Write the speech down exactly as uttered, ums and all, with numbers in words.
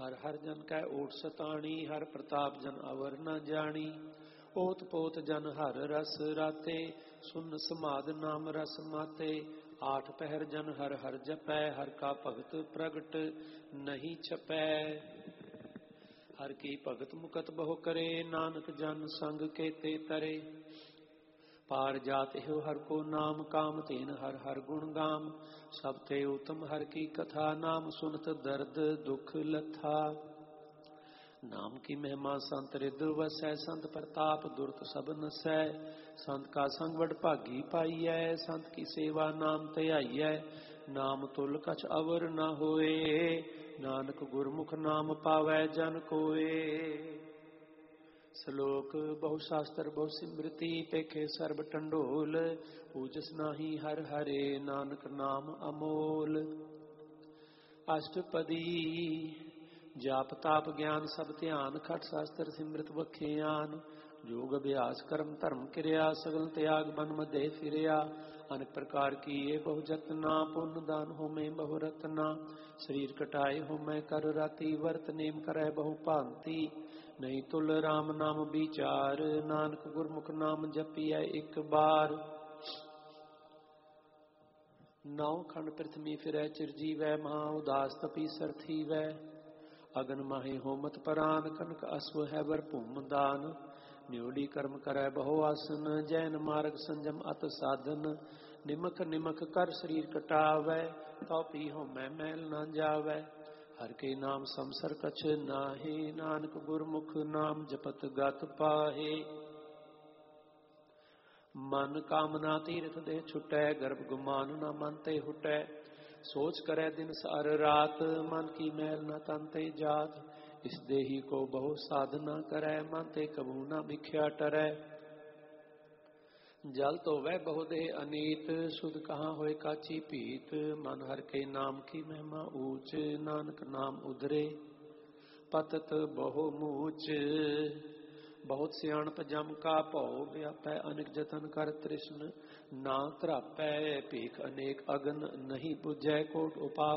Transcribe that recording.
हर हर जन कै ओट सताणी, हर प्रताप जन अवर न जानी। ओत पोत जन हर रस राते, सुन समाद नाम रस माते। आठ पहर जन हर हर जपै, हर का भगत प्रगट नहीं छपै। हर की भगत मुकत बहु करे, नानक जन संग केते तरे। पार जात हो हर को नाम, काम तेन हर हर गुण गाम। सब ते उत्तम हर की कथा, नाम सुनत दर्द दुख लथा। नाम की महिमा संत रिद वसै, संत प्रताप दुरत सब नसै। संत का संग वड भागी पाईऐ, संत की सेवा नाम धयाईऐ। नाम तुल कछ अवर न होए, नानक गुरमुख नाम पावै जन कोए। श्लोक बहु शास्त्र बहु सिमृति, पेखे सर्ब टंडोल। पूजस नाही हर हरे, नानक नाम अमोल। अष्टपदी जाप ताप ज्ञान सब ध्यान, खट शास्त्र सिमृत बख्यान। योग अभ्यास कर्म धर्म क्रिया, सगल त्याग मन मध्य फिरिया। अनेक प्रकार की ये बहु जतना, पुण्य दान होमे बहु रतना। शरीर कटाए होमे कर राति, वर्त नेम करੈ बहु भांति। नहीं तुल राम नाम विचार, नानक गुरमुख नाम जपिਐ एक बार। नौ खंड पृथ्वी फिरै चिरजीवै, महा उदास तपी सरथीवै। अगन माहे होमत परान, कनक अश्व है वर भूम दान। न्योडी कर्म करੈ बहु आसन, जैन मार्ग संजम अत साधन। निमक निमक कर शरीर कटावै, तौ पी होमै मैल न जावै। हर के नाम समसर कछ नाहि, नानक गुरमुख नाम जपत गत पाहे। मन कामना तीरथ दे छुटै, गर्भ गुमान न मन ते हुटै। सोच करै दिन सार रात, मन की मैल न तन ते जात। इस देही को बहु साधना करै, मन ते कबू न भिख्या टरै। जल तो वह बहु देह अनीत, सुध कहाँ होए काची पीत। मन हर के नाम की महिमा ऊंच, नानक नाम उधरे पतत बहु मूच। बहुत सियाणप जम का भौ, व्यापै अनेक जतन कर तृष्ण ना तरापै। भीख अनेक अगन नहीं बुझै, कोट उपा